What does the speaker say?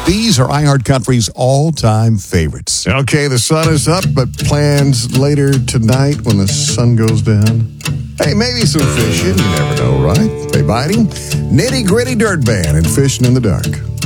These are iHeartCountry's all-time favorites. Okay, the sun is up, but plans later tonight when the sun goes down? Hey, maybe some fishing. You never know, right? They biting? Nitty Gritty Dirt Band and Fishing in the Dark.